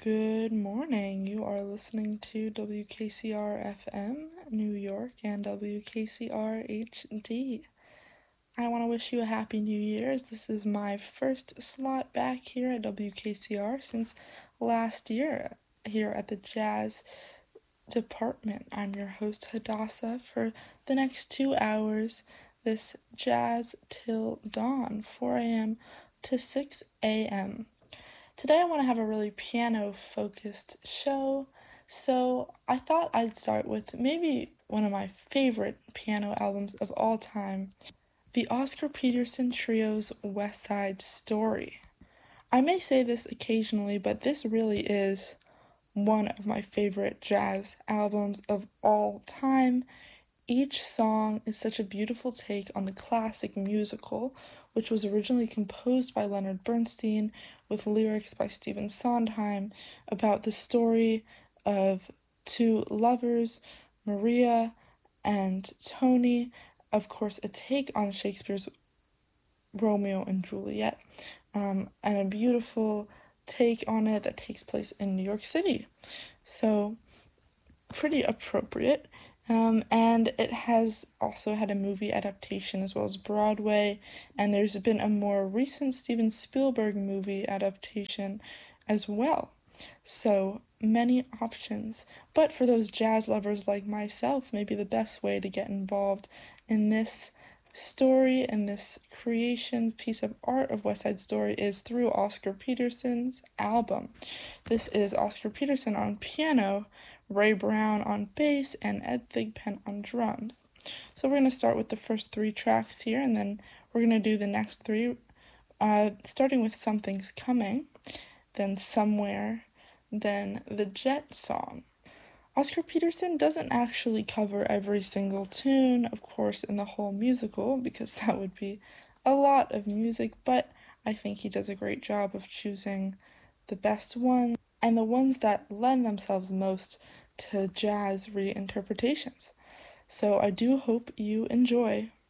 Good morning. You are listening to WKCR FM New York and WKCR HD. I want to wish you a happy New Year's. This is my first slot back here at WKCR since last year here at the Jazz Department. I'm your host Hadassah for the next 2 hours. This Jazz Till Dawn, 4 a.m. to 6 a.m. Today I want to have a really piano-focused show, so I thought I'd start with maybe one of my favorite piano albums of all time, the Oscar Peterson Trio's West Side Story. I may say this occasionally, but this really is one of my favorite jazz albums of all time. Each song is such a beautiful take on the classic musical, which was originally composed by Leonard Bernstein with lyrics by Stephen Sondheim about the story of two lovers, Maria and Tony. Of course, a take on Shakespeare's Romeo and Juliet, and a beautiful take on it that takes place in New York City. So, pretty appropriate. And it has also had a movie adaptation as well as Broadway, and there's been a more recent Steven Spielberg movie adaptation as well. So many options. But for those jazz lovers like myself, maybe the best way to get involved in this story and this creation piece of art of West Side Story is through Oscar Peterson's album. This is Oscar Peterson on piano, Ray Brown on bass, and Ed Thigpen on drums. So we're going to start with the first three tracks here, and then we're going to do the next three, starting with Something's Coming, then Somewhere, then the Jet Song. Oscar Peterson doesn't actually cover every single tune, of course, in the whole musical, because that would be a lot of music, but I think he does a great job of choosing the best ones and the ones that lend themselves most to jazz reinterpretations. So I do hope you enjoy